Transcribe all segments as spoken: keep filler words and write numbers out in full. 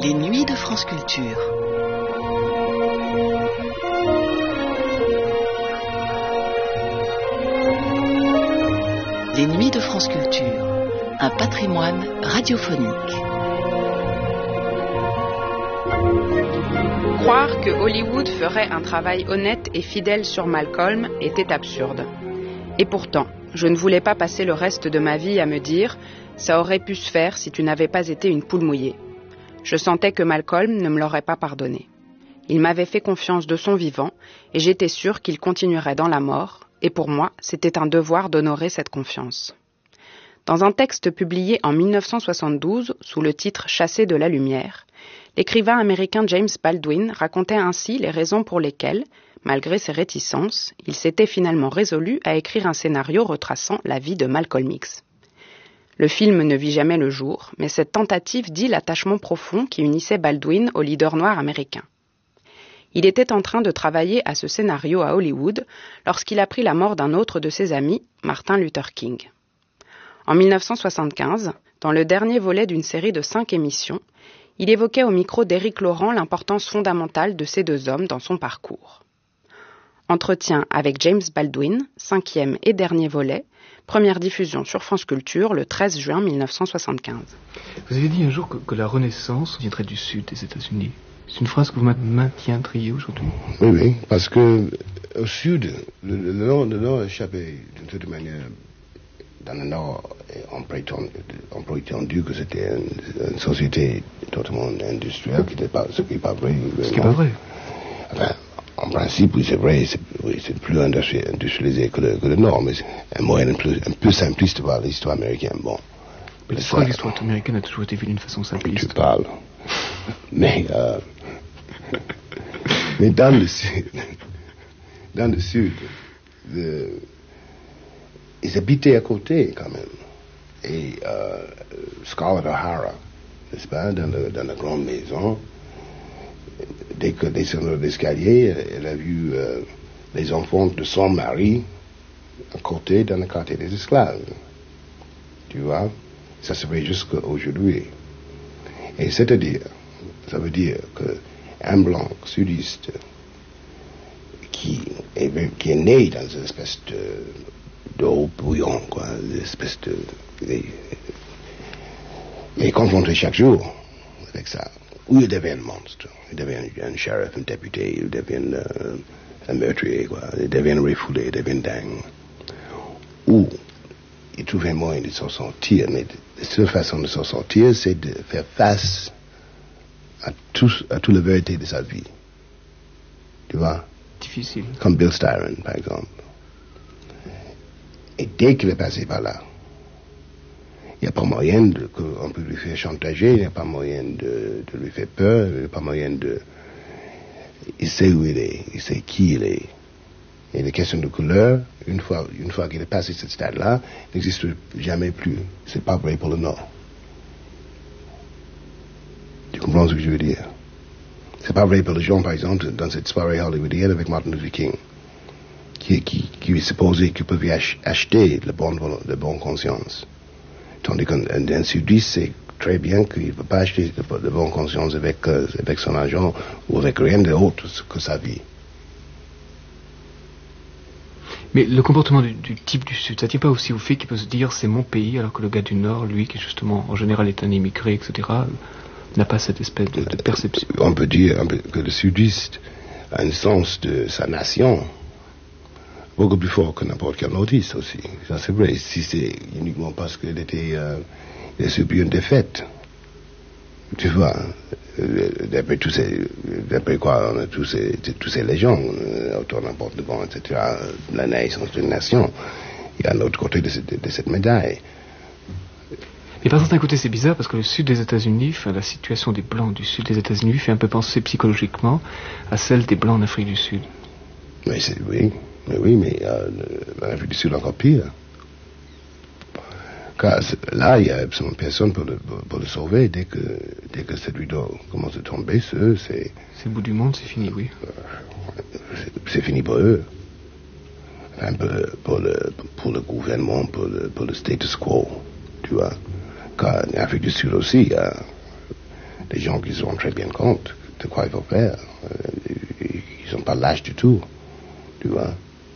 Les nuits de France Culture. Les nuits de France Culture, un patrimoine radiophonique. Croire que Hollywood ferait un travail honnête et fidèle sur Malcolm était absurde. Et pourtant, je ne voulais pas passer le reste de ma vie à me dire « ça aurait pu se faire si tu n'avais pas été une poule mouillée ». Je sentais que Malcolm ne me l'aurait pas pardonné. Il m'avait fait confiance de son vivant et j'étais sûre qu'il continuerait dans la mort, et pour moi, c'était un devoir d'honorer cette confiance. Dans un texte publié en mille neuf cent soixante-douze, sous le titre « Chassé de la lumière », l'écrivain américain James Baldwin racontait ainsi les raisons pour lesquelles, malgré ses réticences, il s'était finalement résolu à écrire un scénario retraçant la vie de Malcolm X. Le film ne vit jamais le jour, mais cette tentative dit l'attachement profond qui unissait Baldwin au leader noir américain. Il était en train de travailler à ce scénario à Hollywood lorsqu'il apprit la mort d'un autre de ses amis, Martin Luther King. En mille neuf cent soixante-quinze, dans le dernier volet d'une série de cinq émissions, il évoquait au micro d'Éric Laurent l'importance fondamentale de ces deux hommes dans son parcours. Entretien avec James Baldwin, cinquième et dernier volet, première diffusion sur France Culture le treize juin mille neuf cent soixante-quinze. Vous avez dit un jour que, que la Renaissance viendrait du sud des États-Unis. C'est une phrase que vous maintiendriez aujourd'hui? Oui, oui, parce que au sud, le, le, nord, le nord échappait d'une certaine manière. Dans le nord, on prétendu que c'était une, une société totalement industrielle, qui n'était pas, ce qui n'est pas vrai. Ce qui n'est pas vrai. Enfin, en principe, oui, c'est vrai, c'est, oui, c'est plus industrialisé que le, que le Nord, mais c'est un moyen un peu, un peu simpliste de voir l'histoire américaine. Bon. Mais l'histoire, ça, l'histoire américaine a toujours été vue d'une façon simpliste. Tu parles. mais, euh, mais dans le sud, dans le sud, le, ils habitaient à côté quand même. Et euh, Scarlett O'Hara, n'est-ce pas, dans, le, dans la grande maison, dès que descendant l'escalier, elle a vu euh, les enfants de son mari à côté dans le quartier des esclaves. Tu vois, ça se fait jusqu'à aujourd'hui. Et c'est-à-dire, ça veut dire qu'un blanc sudiste qui est, qui est né dans une espèce de d'eau bouillon, quoi, une espèce de... mais confronté chaque jour avec ça. Ou il devient un monstre, il devient un, un shérif, un député, il devient euh, un meurtrier, quoi. Il devient un refoulé, il devient dingue. Ou il trouve un moyen de s'en sortir, mais la seule façon de s'en sortir, c'est de faire face à tout, à toute la vérité de sa vie. Tu vois? Difficile. Comme Bill Styron, par exemple. Et dès qu'il est passé par là, il n'y a pas moyen de, qu'on peut lui faire chantager, il n'y a pas moyen de, de lui faire peur, il n'y a pas moyen de... Il sait où il est, il sait qui il est. Et les questions de couleur, une fois, une fois qu'il est passé ce stade-là, n'existe jamais plus. C'est pas vrai pour le Nord. Tu comprends ce que je veux dire? C'est pas vrai pour les gens, par exemple, dans cette soirée hollywoodienne avec Martin Luther King, qui, qui, qui est supposé qu'ils peuvent ach- acheter le bon, le bon conscience. Tandis qu'un sudiste sait très bien qu'il ne peut pas acheter de, de bonne conscience avec, euh, avec son argent ou avec rien d'autre que sa vie. Mais le comportement du, du type du Sud, ça ne tient pas aussi au fait qu'il peut se dire c'est mon pays, alors que le gars du Nord, lui, qui justement en général est un immigré, et cetera, n'a pas cette espèce de, de perception. On peut dire on peut, que le sudiste a un sens de sa nation beaucoup plus fort que n'importe quel nordiste aussi. Ça c'est vrai. Si c'est uniquement parce qu'il était, euh, il a subi une défaite, tu vois, euh, d'après tous ces, d'après quoi on a tous ces, tous ces légendes, euh, autour n'importe de bon, et cetera. La naissance d'une nation. Il y a l'autre côté de cette, de cette médaille. Et par certains côtés, c'est bizarre parce que le sud des États-Unis, enfin, la situation des blancs du sud des États-Unis fait un peu penser psychologiquement à celle des blancs en Afrique du Sud. Mais c'est oui. Mais oui, mais euh, l'Afrique du Sud encore pire. Car là, il n'y a absolument personne pour le, pour, pour le sauver. Dès que, dès que cette rideau commence à tomber, c'est... C'est, c'est le bout du monde, c'est fini, oui. C'est, c'est fini pour eux. Enfin, pour, pour, le, pour le gouvernement, pour le, pour le status quo, tu vois. Car en Afrique du Sud aussi, il y a des gens qui se rendent très bien compte de quoi il faut faire. Ils n'ont pas l'âge du tout, tu vois.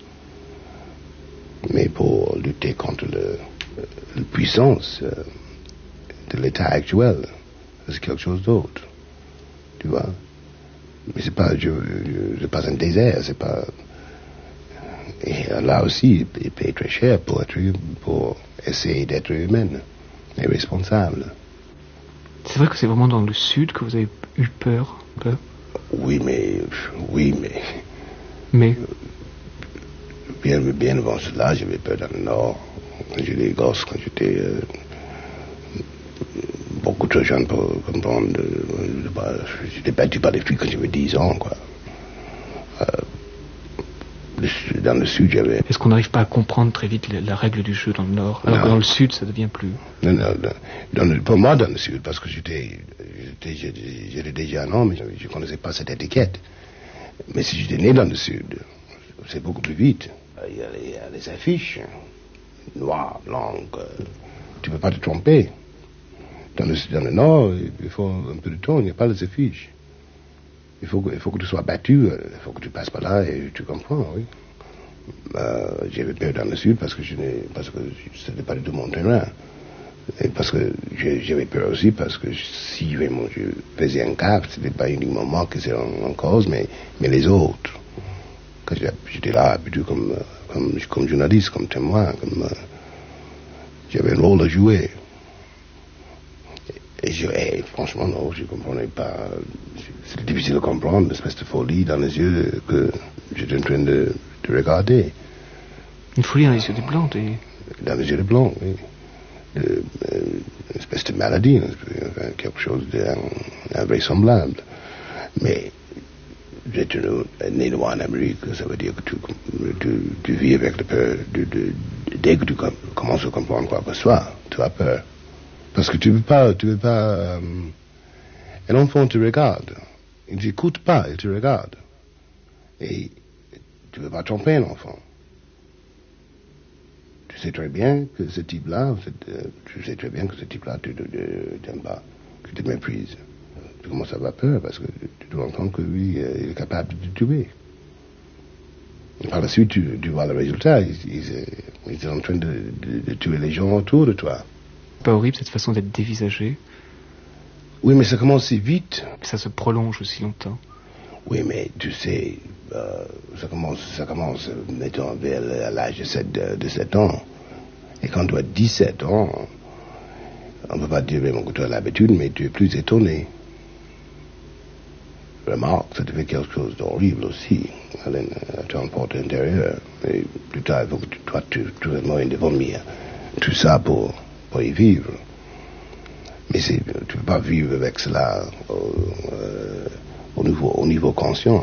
Mais pour lutter contre le, la puissance euh, de l'état actuel, c'est quelque chose d'autre, tu vois. Mais c'est pas, je, je, c'est pas un désert, c'est pas. Et là aussi, il paye très cher pour être, pour essayer d'être humaine et responsable. C'est vrai que c'est vraiment dans le sud que vous avez eu peur, peur. Oui, mais, oui, mais. Mais. Bien, bien avant cela, j'avais peur dans le nord. Quand j'étais gosse, quand j'étais euh, beaucoup trop jeune pour comprendre. Euh, j'étais battu par des filles quand j'avais dix ans, quoi. Euh, dans le sud, j'avais. Est-ce qu'on n'arrive pas à comprendre très vite la, la règle du jeu dans le nord, alors non. que dans le sud, ça devient plus. Non, non, non. Dans le, pour moi, dans le sud, parce que j'étais, j'étais, j'étais déjà un homme, je ne connaissais pas cette étiquette. Mais si j'étais né dans le sud, c'est beaucoup plus vite. Il y a les, il y a les affiches, noir, blanc, euh, tu ne peux pas te tromper. Dans le, dans le nord, il faut un peu de temps, il n'y a pas les affiches. Il faut, que, il faut que tu sois battu, il faut que tu passes par là et tu comprends, oui. Euh, j'avais peur dans le sud parce que je n'ai, parce que ce n'était pas du tout mon terrain. Et parce que j'avais peur aussi parce que si vraiment je faisais un cap, ce n'était pas uniquement moi qui était en, en cause, mais, mais les autres. Quand j'étais là, plutôt comme, comme, comme journaliste, comme témoin, comme, euh, j'avais un rôle à jouer. Et, je, et franchement, non, je ne comprenais pas. C'était difficile de comprendre, une espèce de folie dans les yeux que j'étais en train de, de regarder. Une folie dans les yeux des blancs, et... Dans les yeux des blancs, oui. De, euh, une espèce de maladie, quelque chose d'invraisemblable. Mais j'étais né en Amérique, ça veut dire que tu, tu, tu vis avec la peur. De, de, dès que tu com- commences à comprendre quoi que ce soit, tu as peur. Parce que tu ne veux pas, tu veux pas. Euh, un enfant te regarde, il ne t'écoute pas, il te regarde. Et tu ne veux pas tromper un enfant. Tu sais très bien que ce type-là, euh, tu sais très bien que ce type-là ne t'aime pas, que tu méprises. Tu commences à avoir peur parce que tu te rends compte que lui, euh, il est capable de te tuer. Et par la suite, tu, tu vois le résultat, il, il, il est en train de, de, de tuer les gens autour de toi. Pas horrible cette façon d'être dévisagé. Oui, mais ça commence si vite. Ça se prolonge aussi longtemps. Oui, mais tu sais, euh, ça commence, ça commence, mettons, vers l'âge de sept, de sept ans. Et quand tu as dix-sept ans, on ne peut pas dire vraiment que tu as l'habitude, mais tu es plus étonné. Remarque, ça te fait quelque chose d'horrible aussi, à ton porte intérieur. Et plus tard, il faut que tu, toi, tu trouves un moyen de vomir. Tout ça pour, pour y vivre. Mais c'est, tu ne peux pas vivre avec cela euh, au, niveau, au niveau conscient.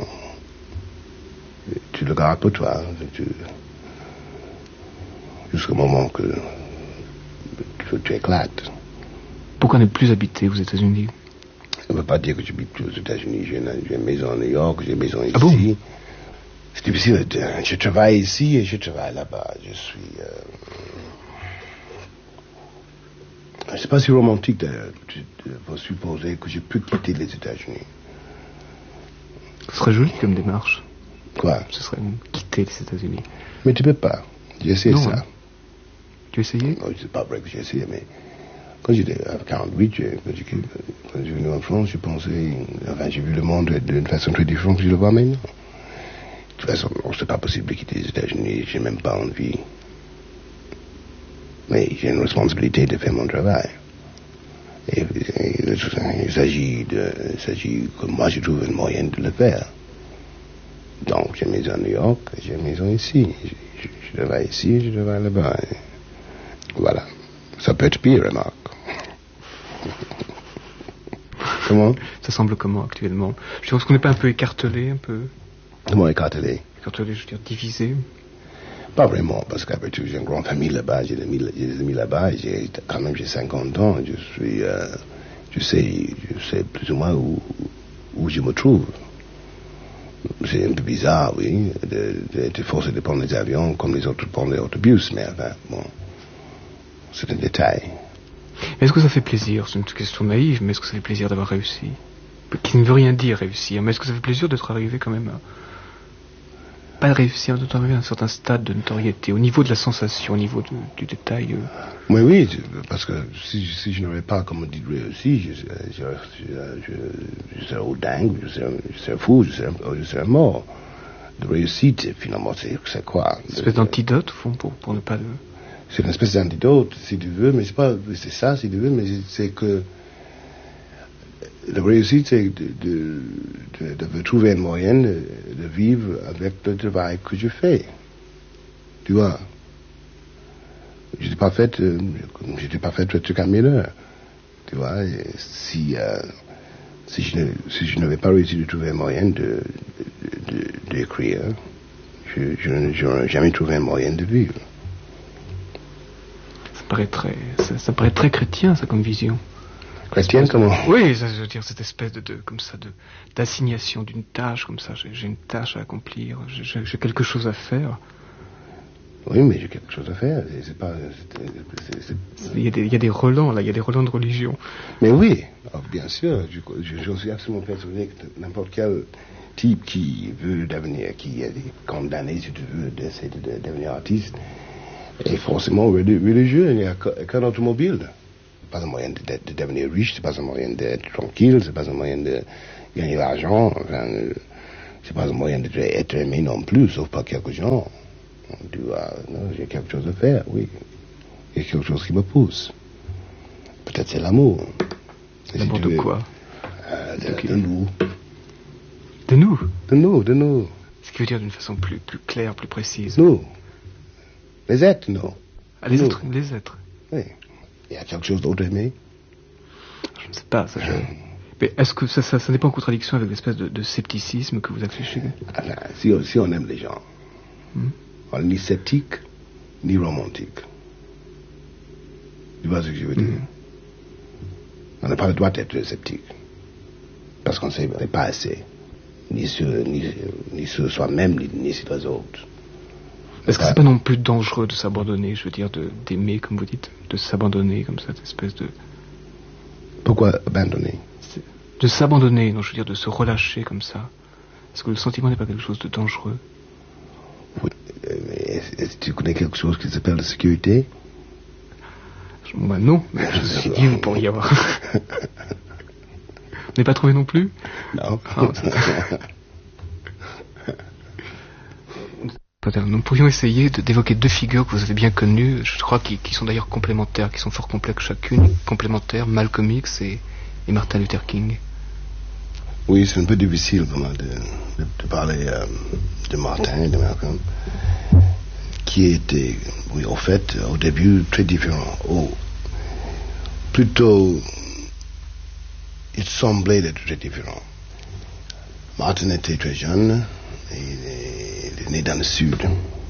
Tu le gardes pour toi. Tu, jusqu'au moment que tu, tu éclates. Pourquoi ne plus habiter aux États-Unis? Ça ne veut pas dire que je n'habite plus aux États-Unis. J'ai une, j'ai une maison à New York, j'ai une maison ici. Ah bon? C'est difficile. Je travaille ici et je travaille là-bas. Je suis... Euh, c'est pas si romantique de, de, de supposer que je peux quitter les États-Unis. Ce serait joli comme démarche. Quoi? Ce serait quitter les États-Unis. Mais tu peux pas. J'ai essayé non, ça. Hein. Tu as essayé? Non, c'est pas vrai que j'ai essayé, mais quand j'étais à quarante-huit, quand j'ai, quand j'ai venu en France, je pensais, enfin, j'ai vu le monde d'une façon très différente que je le vois maintenant. De toute façon, non, c'est pas possible de quitter les États-Unis, j'ai même pas envie. Mais j'ai une responsabilité de faire mon travail. Et, et, et il s'agit de, il s'agit que moi je trouve un moyen de le faire. Donc j'ai une maison à New York, j'ai une maison ici. Je, je, je travaille ici, je travaille là-bas. Et voilà. Ça peut être pire, remarque. Comment? Ça semble comment actuellement? Je pense qu'on n'est pas un peu écartelé, un peu. Comment écartelé? Écartelé, je veux dire divisé. Pas vraiment, parce qu'après tout, j'ai une grande famille là-bas, j'ai des amis, j'ai des amis là-bas, j'ai, quand même j'ai cinquante ans, je suis, euh, je sais, je sais plus ou moins où, où je me trouve. C'est un peu bizarre, oui, de, de, de forcer de prendre les avions comme les autres prennent les autobus, mais enfin, bon, c'est un détail. Est-ce que ça fait plaisir? C'est une question naïve, mais est-ce que ça fait plaisir d'avoir réussi? Qui ne veut rien dire réussir, mais est-ce que ça fait plaisir d'être arrivé quand même à... Pas de réussir, d'être arrivé à un certain stade de notoriété, au niveau de la sensation, au niveau de, du détail euh... Oui, oui, parce que si, si je n'aurais pas, comme on dit, réussi, je, je, je, je, je serais au dingue, je serais, je serais fou, je serais, je serais mort. De réussite, finalement, c'est, c'est quoi? Une espèce d'antidote, au fond, pour, pour ne pas... De... C'est une espèce d'antidote, si tu veux, mais c'est pas, c'est ça, si tu veux, mais c'est que la réussite, c'est de, de, de, de trouver un moyen de, de vivre avec le travail que je fais. Tu vois? Je n'ai pas fait, euh, je n'ai pas fait le truc à mille heures. Tu vois? Et si, euh, si je ne, si je n'avais pas réussi de trouver un moyen de, de, de, d'écrire, je, je, je n'aurais jamais trouvé un moyen de vivre. Ça paraît très, ça, ça paraît très chrétien, ça, comme vision. Chrétienne, comment? Oui, ça, je veux dire, cette espèce de, de comme ça, de, d'assignation d'une tâche, comme ça, j'ai, j'ai une tâche à accomplir, j'ai, j'ai quelque chose à faire. Oui, mais j'ai quelque chose à faire, c'est pas... C'est, c'est, c'est... Il, y a des, il y a des relents, là, il y a des relents de religion. Mais oui, alors, bien sûr, je, je, je suis absolument persuadé que n'importe quel type qui veut devenir, qui est condamné, si tu veux, d'essayer de, de devenir artiste, est forcément religieux, il n'y a qu'un automobile. C'est pas un moyen de, de, de devenir riche, c'est pas un moyen d'être tranquille, c'est pas un moyen de gagner de l'argent, enfin, c'est pas un moyen d'être aimé non plus, sauf par quelques gens. Tu vois, non, j'ai quelque chose à faire, oui. Il y a quelque chose qui me pousse. Peut-être c'est l'amour. L'amour si de veux, quoi euh, de, de nous. De nous De nous, de nous. Ce qui veut dire d'une façon plus, plus claire, plus précise. Nous. Les êtres, non. Ah, les nous. êtres, les êtres. Oui. Il y a quelque chose d'autre aimé. Je ne sais pas, ça je... Mais est-ce que ça, ça, ça n'est pas en contradiction avec l'espèce de, de scepticisme que vous affichez? Ah, là, si, on, si on aime les gens, hmm. on n'est ni sceptique, ni romantique. Tu vois ce que je veux dire? Hmm. On n'a pas le droit d'être sceptique. Parce qu'on ne sait pas assez. Ni sur, ni, ni sur soi-même, ni, ni sur les autres. Est-ce que c'est pas non plus dangereux de s'abandonner, je veux dire, de, d'aimer, comme vous dites, de s'abandonner comme cette espèce de... Pourquoi abandonner? C'est de s'abandonner, non, je veux dire, de se relâcher comme ça. Est-ce que le sentiment n'est pas quelque chose de dangereux? Oui, mais est-ce, est-ce que tu connais quelque chose qui s'appelle la sécurité? Moi, non, mais je me suis dit, vous pourriez avoir... Vous n'avez pas trouvé non plus? Non. Ah, nous pourrions essayer de, d'évoquer deux figures que vous avez bien connues, je crois, qui, qui sont d'ailleurs complémentaires, qui sont fort complexes chacune, complémentaires, Malcolm X et, et Martin Luther King. Oui, c'est un peu difficile pour moi de, de, de parler euh, de Martin et de Malcolm, qui étaient, oui, au fait, au début, très différents. Oh, plutôt, il semblait être très différent. Martin était très jeune. Il est, il est né dans le sud.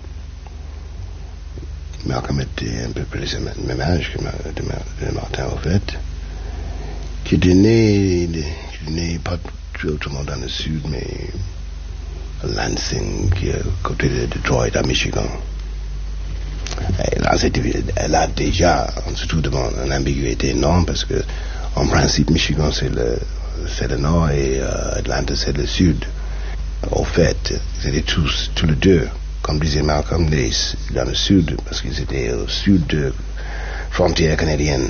Malcolm était un peu près le même âge que de Martin, en fait. Qui était né, il est né pas tout le monde dans le sud, mais à Lansing, qui est à côté de Detroit, à Michigan. Et là, elle a déjà, surtout devant une ambiguïté énorme, parce que, en principe, Michigan, c'est le, c'est le nord et euh, Atlanta, c'est le sud. Au fait, ils étaient tous, tous les deux, comme disait Malcolm, dans le sud, parce qu'ils étaient au sud de frontière canadienne.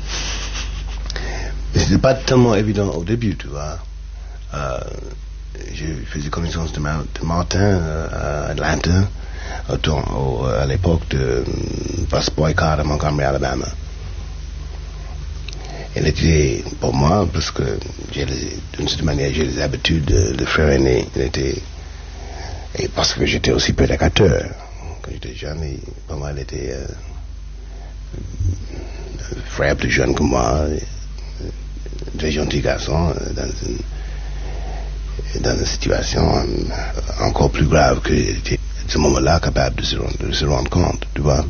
Mais c'était pas tellement évident au début, tu vois. Euh, j'ai fait connaissance de, Ma- de Martin euh, à Atlanta, au, au, à l'époque de Bus Boycott à Montgomery, Alabama. Elle était, pour moi, parce que j'ai les, d'une certaine manière, j'ai les habitudes de, de frère aîné. Elle était, et parce que j'étais aussi prédicateur. Quand j'étais jeune, et pour moi, elle était euh, un frère plus jeune que moi, un très gentil garçon, dans une, dans une situation encore plus grave que j'étais à ce moment-là capable de se rendre, de se rendre compte, tu vois.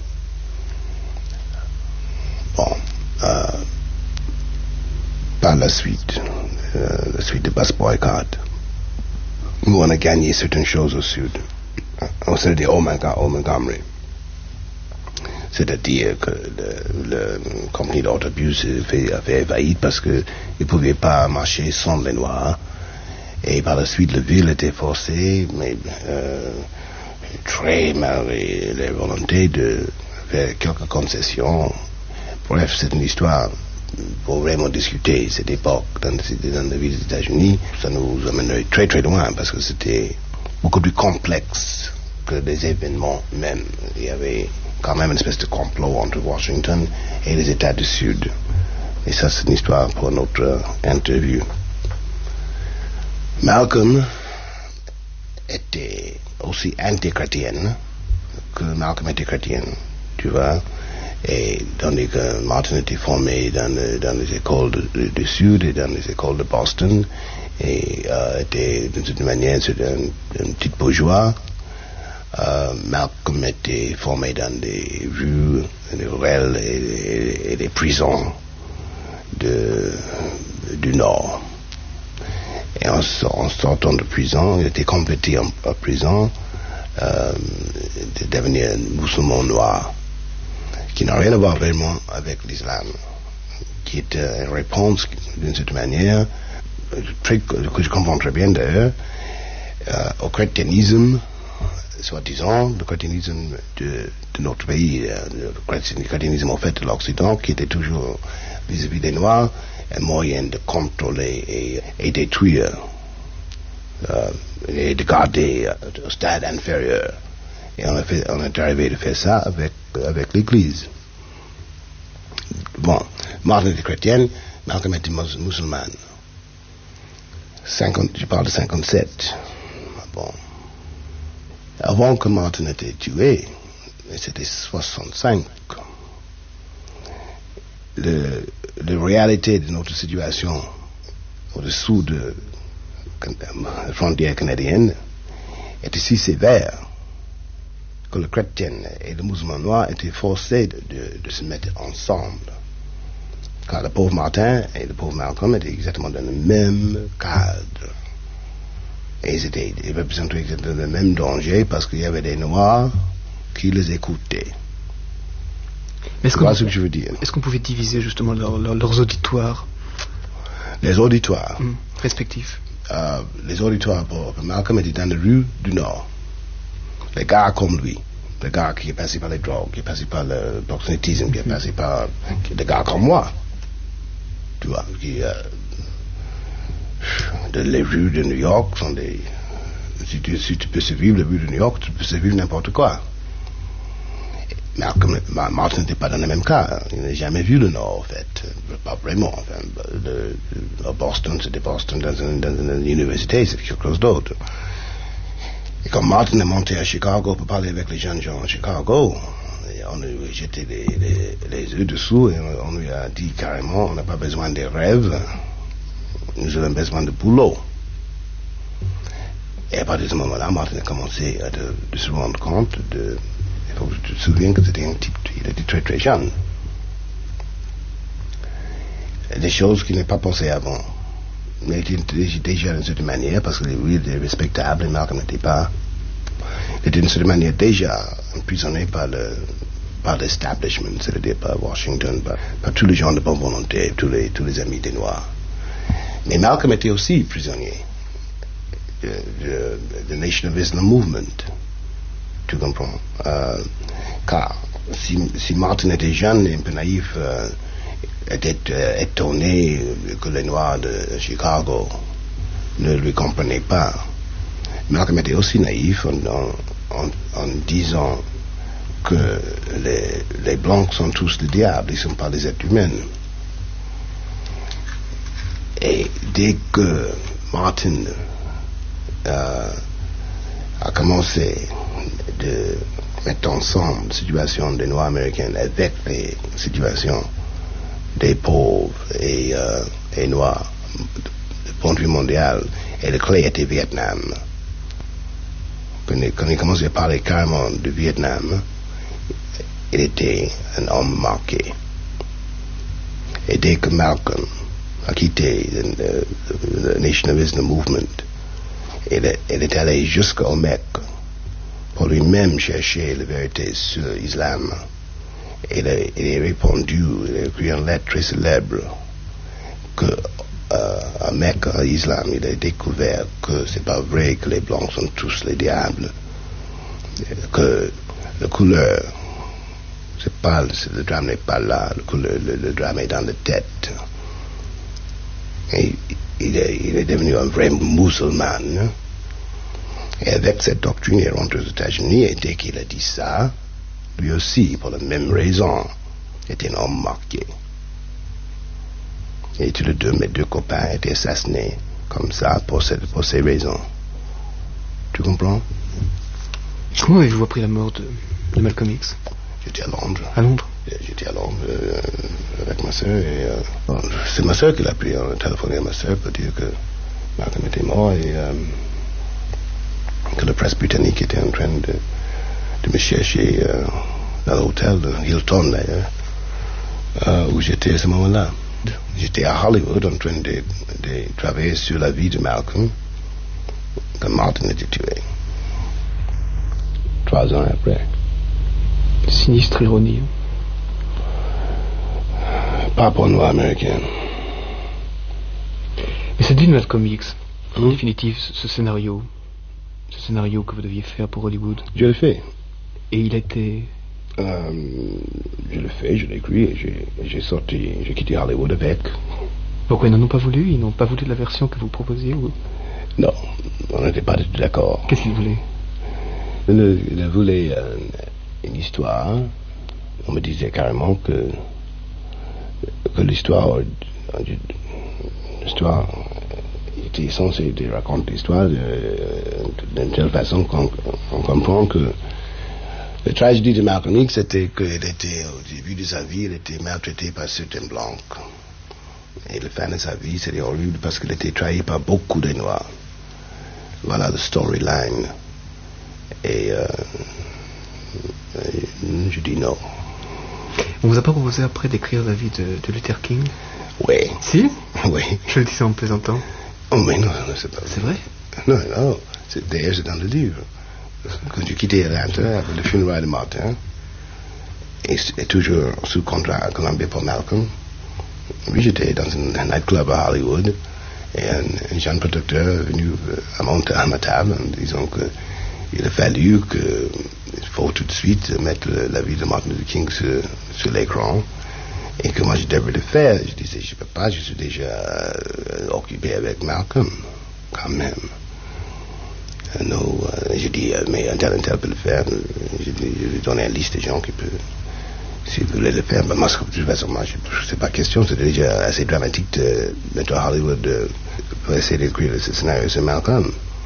Bon. Euh, Par la suite, euh, la suite de Bus Boycott, nous on a gagné certaines choses au sud. On s'est dit, oh my God, oh Montgomery. C'est-à-dire que le, le compagnie d'autobus a fait, a fait faillite parce qu'ils ne pouvaient pas marcher sans les Noirs. Et par la suite, la ville était forcée, mais euh, très malgré les volontés de faire quelques concessions. Bref, c'est une histoire pour vraiment discuter cette époque dans, dans la ville des États-Unis. Ça nous amènerait très très loin parce que c'était beaucoup plus complexe que des événements même. Il y avait quand même une espèce de complot entre Washington et les États du Sud. Et ça, c'est une histoire pour notre interview. Malcolm était aussi anti-chrétienne que Malcolm était chrétien, tu vois. Et tandis que Martin était formé dans, le, dans les écoles du, du Sud et dans les écoles de Boston, et euh, était d'une certaine manière un, un petit bourgeois. Euh, Malcolm était formé dans des rues, des ruelles et, et, et des prisons de, du Nord. Et en, en sortant de prison, il était converti en, en prison euh, de devenir un musulman noir, qui n'a rien à voir vraiment avec l'islam, qui est une réponse d'une certaine manière, très, que je comprends très bien d'ailleurs, euh, au chrétianisme, soi-disant, le chrétianisme de, de notre pays, le chrétianisme en fait de l'Occident, qui était toujours vis-à-vis des Noirs, un moyen de contrôler et, et détruire euh, et de garder euh, au stade inférieur. Et on, a fait, on est arrivé de faire ça avec, avec l'Église. Bon, Martin était chrétien, Malcolm était mus- musulman. cinquante, je parle de cinquante-sept. Bon. Avant que Martin ait été tué, c'était soixante-cinq. Le, la réalité de notre situation au-dessous de la frontière canadienne était si sévère que le chrétien et le musulman noir étaient forcés de, de, de se mettre ensemble. Car le pauvre Martin et le pauvre Malcolm étaient exactement dans le même cadre. Et ils, étaient, ils représentaient exactement le même danger parce qu'il y avait des Noirs qui les écoutaient. Mais est-ce tu vois ce que je veux dire? Est-ce qu'on pouvait diviser justement leur, leur, leurs auditoires? Les auditoires mmh, respectifs. Euh, les auditoires pour Malcolm étaient dans les rues du Nord. Les gars comme lui, les gars qui est passé par les drogues, qui est passé par le proxénétisme, qui est passé par des gars comme moi, tu vois, qui euh, de, les rues de New York sont des, si tu, si tu peux survivre les rues de New York, tu peux survivre n'importe quoi. Malcolm, Martin n'était pas dans le même cas. Il n'a jamais vu le Nord, en fait. Pas vraiment. Enfin, le, le Boston, c'était Boston dans une, dans une université, c'est quelque chose d'autre. Et quand Martin est monté à Chicago pour parler avec les jeunes gens à Chicago, on lui a jeté les, les, les yeux dessous et on, on lui a dit carrément, on n'a pas besoin de rêves, nous avons besoin de boulot. Et à partir de ce moment-là, Martin a commencé à de, de se rendre compte de... Il faut que tu te souviens que c'était un type, il était très très jeune. Des choses qu'il n'a pas pensé avant. Mais il était déjà d'une certaine manière, parce que lui il était respectable et Malcolm n'était pas. Il était d'une certaine manière déjà emprisonné par le par l'establishment, c'est-à-dire par Washington, par, par tous les gens de bonne volonté, tous les, tous les amis des Noirs. Mais Malcolm était aussi prisonnier du Nation of Islam Movement. Tu comprends? Euh, car si, si Martin était jeune et un peu naïf, euh, était euh, étonné que les Noirs de Chicago ne lui comprenaient pas. Malcolm était aussi naïf en, en, en disant que les, les Blancs sont tous le diable, ils ne sont pas des êtres humains. Et dès que Martin euh, a commencé de mettre ensemble la situation des Noirs américains avec les situations des pauvres et, euh, et Noirs du point de vue mondial, et le clé était Vietnam. Quand il, quand il commençait à parler carrément de Vietnam, il était un homme marqué. Et dès que Malcolm a quitté le Nation of Islam Movement, il est, il est allé jusqu'au Mecque pour lui-même chercher la vérité sur l'islam. il a, il a répondu, il a écrit une lettre très célèbre que euh, à Mecque, à l'islam, il a découvert que c'est pas vrai que les blancs sont tous les diables, que la couleur, c'est pas, c'est, le drame n'est pas là, le, couleur, le, le drame est dans la tête. Et il est, il est devenu un vrai musulman. Hein? Et avec cette doctrine, il est rentré aux États-Unis, et dès qu'il a dit ça, lui aussi, pour la même raison, était un homme marqué. Et tous les deux, mes deux copains étaient assassinés comme ça pour, cette, pour ces raisons. Tu comprends? Comment avez-vous appris la mort de, de Malcolm X? J'étais à Londres. À Londres? J'étais à Londres euh, avec ma soeur et euh, bon, c'est ma soeur qui l'a pris, on a téléphoné à ma soeur pour dire que Malcolm était mort et euh, que la presse britannique était en train de, de me chercher euh, dans l'hôtel de Hilton d'ailleurs, euh, où j'étais à ce moment-là. J'étais à Hollywood en train de, de travailler sur la vie de Malcolm quand Martin était tué. Trois ans après. Sinistre ironie. Pas pour nous américains. Mais cette vie de Malcolm X, en définitive, ce scénario, ce scénario que vous deviez faire pour Hollywood. Je l'ai fait. Et il a été... Euh, je l'ai fait, je l'ai écrit et j'ai, j'ai sorti, j'ai quitté Hollywood avec. Pourquoi ils n'en ont pas voulu? Ils n'ont pas voulu de la version que vous proposiez ou... Non, on n'était pas d'accord. Qu'est-ce qu'ils voulaient? Ils, ils voulaient euh, une histoire. On me disait carrément que, que l'histoire, l'histoire était censée raconter l'histoire d'une telle façon qu'on, qu'on comprend que la tragédie de Malcolm X, c'était qu'il était, au début de sa vie, il était maltraité par certains blancs. Et la fin de sa vie, c'était horrible parce qu'il était trahi par beaucoup de noirs. Voilà le storyline. Et euh, je dis non. On vous a pas proposé après d'écrire la vie de, de Luther King? Oui. Si? Oui. Je le disais en plaisantant. Oh, mais non, non c'est pas C'est vrai? Non, non. C'est, d'ailleurs, c'est dans le livre. Quand j'ai quitté Atlanta après le funérail de Martin, et, et toujours sous contrat à Columbia pour Malcolm, oui, j'étais dans un nightclub à Hollywood, et un, un jeune producteur est venu à, mon, à ma table en disant qu'il a fallu que, il faut tout de suite mettre la vie de Martin Luther King sur, sur l'écran, et que moi je devrais le faire. Je disais, je ne peux pas, je suis déjà euh, occupé avec Malcolm, quand même. Euh, non, euh, je dis, euh, mais un tel, un tel peut le faire. Je, je lui donnais une liste de gens qui peuvent, s'ils voulaient le faire. Mais moi, de toute façon, moi, c'est pas question, c'est déjà assez dramatique de mettre à Hollywood de, pour essayer d'écrire ce scénario sur Malcolm.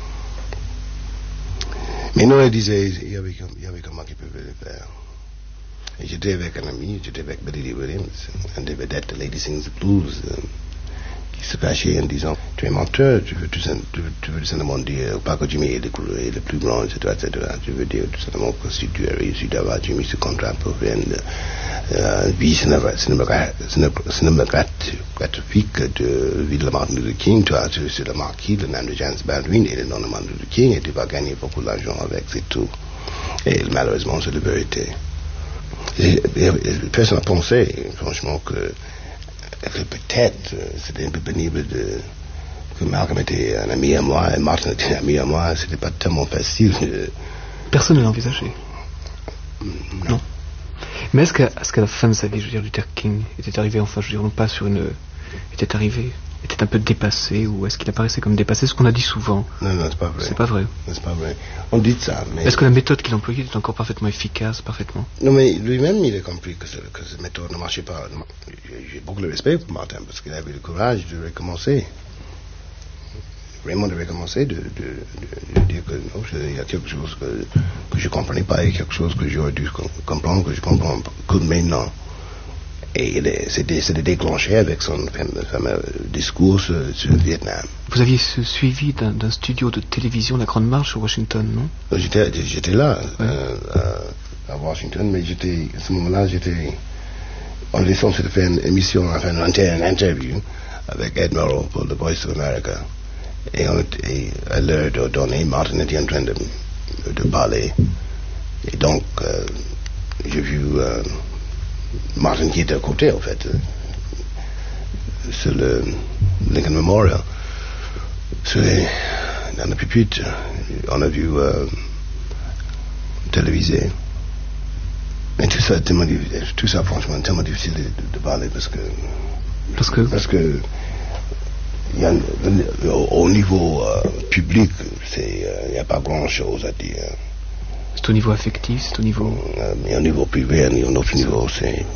Mais non, il disait, il y avait, il y avait comment qui pouvait le faire. Et j'étais avec un ami, j'étais avec Billy Williams, un des vedettes de Lady Sings the Blues, euh, qui se fâchait en disant, tu es menteur, tu veux tout, tu veux, tu veux tout simplement dire, pas que Jimmy est le, est le plus grand, et cetera, et cetera. Tu veux dire tout simplement que si tu as réussi d'avoir Jimmy ce contrat pour faire une euh, vie cinématographique de vie de Martin Luther King, tu as sur le marquis le nom de James Baldwin et le nom de Martin Luther King, et tu vas gagner beaucoup d'argent avec, c'est tout. Et malheureusement, c'est la vérité. Et, et, et personne n'a pensé, franchement, que, que peut-être c'était un peu pénible de, que Malcolm était un ami à moi et Martin était un ami à moi. C'était pas tellement facile. De... Personne ne l'a envisagé. Non. non. Mais est-ce qu'à, est-ce qu'à la fin de sa vie, je veux dire, Luther King était arrivé, enfin, je veux dire, non pas sur une. était arrivé, était un peu dépassé, ou est-ce qu'il apparaissait comme dépassé? Ce qu'on a dit souvent. Non, non, c'est pas vrai. C'est pas vrai. C'est pas vrai. On dit ça, mais. Est-ce que la méthode qu'il employait était encore parfaitement efficace, parfaitement? Non, mais lui-même, il a compris que, ce, que cette méthode ne marchait pas. J'ai, j'ai beaucoup de respect pour Martin, parce qu'il avait le courage de recommencer. Vraiment de recommencer, de, de, de, de dire que non, il y a quelque chose que, que je ne comprenais pas, il y a quelque chose que j'aurais dû comprendre, que je comprends que maintenant. Et c'était, c'était déclenché avec son fameux discours sur, sur le Vietnam. Vous aviez suivi d'un, d'un studio de télévision la Grande Marche à Washington, non? J'étais, j'étais là, ouais. euh, à Washington, mais j'étais, à ce moment-là, j'étais, on était censé faire une émission, enfin une interview avec Ed Murrow pour The Voice of America. Et, on était, à l'heure de donner, Martin était en train de, de parler. Et donc, euh, j'ai vu... Euh, Martin qui était à côté, en fait, sur le Lincoln Memorial. Sur les, dans le pupitre, on a vu euh, télévisé. Mais tout ça, tellement, tout ça, franchement, tellement difficile de, de parler parce que. Parce que. Parce que. Il y a, au, au niveau euh, public, il n'y euh, a pas grand-chose à dire. C'est au niveau affectif, c'est au niveau... Euh, mais au niveau privé, à un autre niveau, c'est...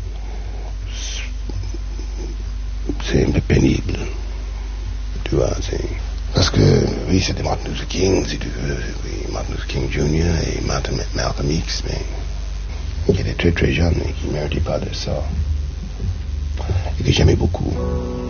C'est un peu pénible. Tu vois, c'est... Parce que, oui, c'était Martin Luther King, si tu veux, oui, Martin Luther King junior et Martin, Malcolm X, mais il était très très jeune et qui ne méritait pas de ça. Et que j'aimais beaucoup.